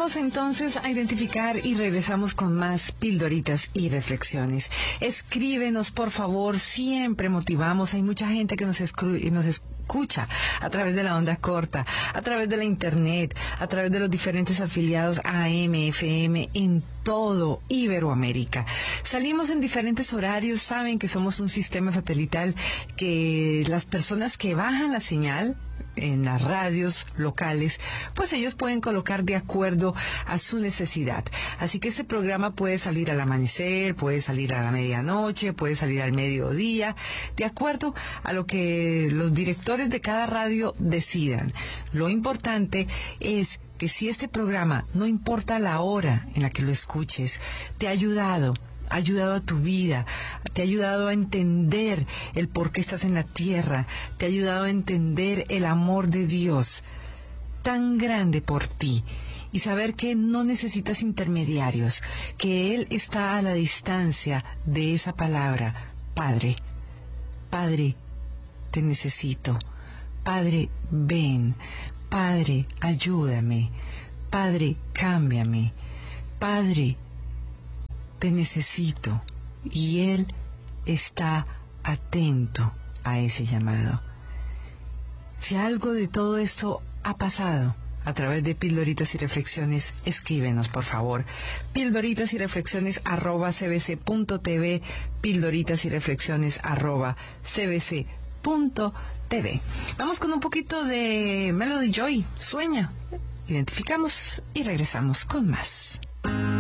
Vamos entonces a identificar y regresamos con más pildoritas y reflexiones. Escríbenos, por favor, siempre motivamos. Hay mucha gente que nos escucha a través de la onda corta, a través de la internet, a través de los diferentes afiliados AM, FM, en todo Iberoamérica. Salimos en diferentes horarios, saben que somos un sistema satelital, que las personas que bajan la señal en las radios locales, pues ellos pueden colocar de acuerdo a su necesidad. Así que este programa puede salir al amanecer, puede salir a la medianoche, puede salir al mediodía, de acuerdo a lo que los directores de cada radio decidan. Lo importante es que si este programa, no importa la hora en la que lo escuches, te ha ayudado a tu vida, te ha ayudado a entender el por qué estás en la tierra, te ha ayudado a entender el amor de Dios tan grande por ti y saber que no necesitas intermediarios, que Él está a la distancia de esa palabra. Padre, Padre, te necesito. Padre, ven. Padre, ayúdame. Padre, cámbiame. Padre, te necesito. Y Él está atento a ese llamado. Si algo de todo esto ha pasado a través de Pildoritas y Reflexiones, escríbenos, por favor. Pildoritas y Reflexiones @cbc.tv, Pildoritas y Reflexiones @cbc.tv. Vamos con un poquito de Melody Joy, Sueña. Identificamos y regresamos con más.